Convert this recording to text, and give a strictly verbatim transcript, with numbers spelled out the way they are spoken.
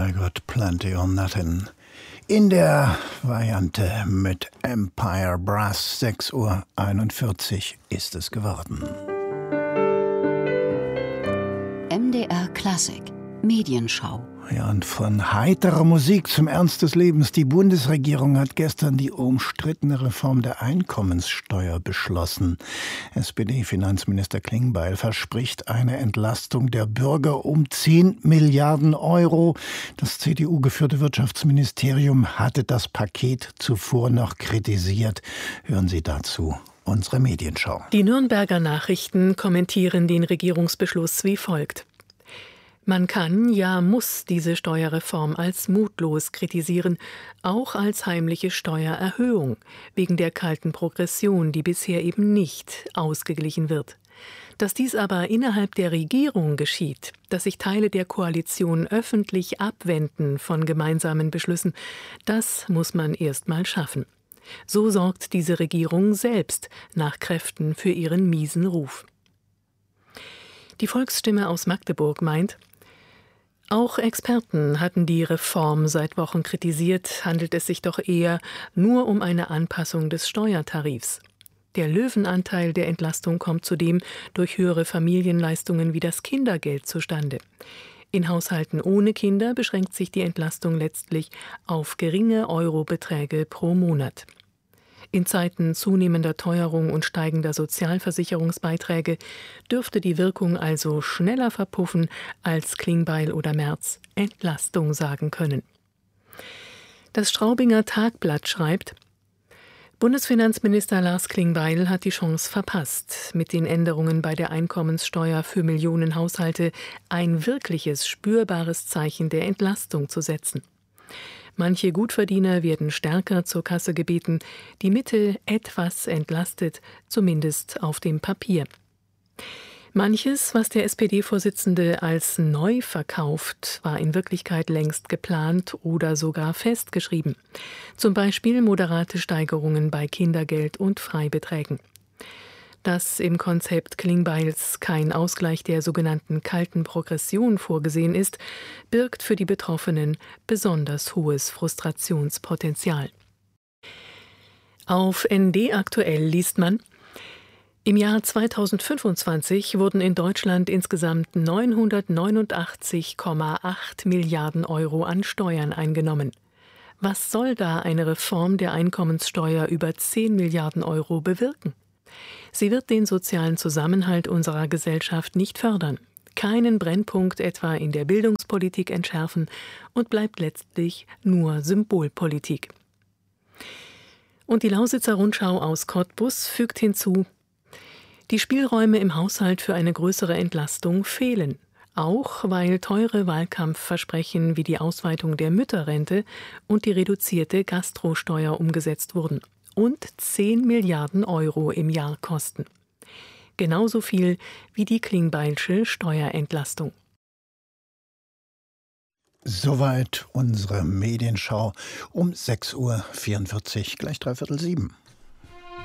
I got plenty or nothing. In der Variante mit Empire Brass, sechs Uhr einundvierzig ist es geworden. M D R Klassik Medienschau. Ja, und von heiterer Musik zum Ernst des Lebens. Die Bundesregierung hat gestern die umstrittene Reform der Einkommenssteuer beschlossen. S P D-Finanzminister Klingbeil verspricht eine Entlastung der Bürger um zehn Milliarden Euro. Das C D U-geführte Wirtschaftsministerium hatte das Paket zuvor noch kritisiert. Hören Sie dazu unsere Medienschau. Die Nürnberger Nachrichten kommentieren den Regierungsbeschluss wie folgt. Man kann, ja muss diese Steuerreform als mutlos kritisieren, auch als heimliche Steuererhöhung, wegen der kalten Progression, die bisher eben nicht ausgeglichen wird. Dass dies aber innerhalb der Regierung geschieht, dass sich Teile der Koalition öffentlich abwenden von gemeinsamen Beschlüssen, das muss man erst mal schaffen. So sorgt diese Regierung selbst nach Kräften für ihren miesen Ruf. Die Volksstimme aus Magdeburg meint, auch Experten hatten die Reform seit Wochen kritisiert, handelt es sich doch eher nur um eine Anpassung des Steuertarifs. Der Löwenanteil der Entlastung kommt zudem durch höhere Familienleistungen wie das Kindergeld zustande. In Haushalten ohne Kinder beschränkt sich die Entlastung letztlich auf geringe Eurobeträge pro Monat. In Zeiten zunehmender Teuerung und steigender Sozialversicherungsbeiträge dürfte die Wirkung also schneller verpuffen, als Klingbeil oder Merz Entlastung sagen können. Das Straubinger Tagblatt schreibt, Bundesfinanzminister Lars Klingbeil hat die Chance verpasst, mit den Änderungen bei der Einkommenssteuer für Millionen Haushalte ein wirkliches, spürbares Zeichen der Entlastung zu setzen. Manche Gutverdiener werden stärker zur Kasse gebeten, die Mitte etwas entlastet, zumindest auf dem Papier. Manches, was der S P D-Vorsitzende als neu verkauft, war in Wirklichkeit längst geplant oder sogar festgeschrieben. Zum Beispiel moderate Steigerungen bei Kindergeld und Freibeträgen. Dass im Konzept Klingbeils kein Ausgleich der sogenannten kalten Progression vorgesehen ist, birgt für die Betroffenen besonders hohes Frustrationspotenzial. Auf N D aktuell liest man, im Jahr zweitausendfünfundzwanzig wurden in Deutschland insgesamt neunhundertneunundachtzig Komma acht Milliarden Euro an Steuern eingenommen. Was soll da eine Reform der Einkommenssteuer über zehn Milliarden Euro bewirken? Sie wird den sozialen Zusammenhalt unserer Gesellschaft nicht fördern, keinen Brennpunkt etwa in der Bildungspolitik entschärfen und bleibt letztlich nur Symbolpolitik. Und die Lausitzer Rundschau aus Cottbus fügt hinzu, die Spielräume im Haushalt für eine größere Entlastung fehlen, auch weil teure Wahlkampfversprechen wie die Ausweitung der Mütterrente und die reduzierte Gastrosteuer umgesetzt wurden und zehn Milliarden Euro im Jahr kosten. Genauso viel wie die Klingbeilsche Steuerentlastung. Soweit unsere Medienschau um sechs Uhr vierundvierzig, gleich dreiviertel sieben.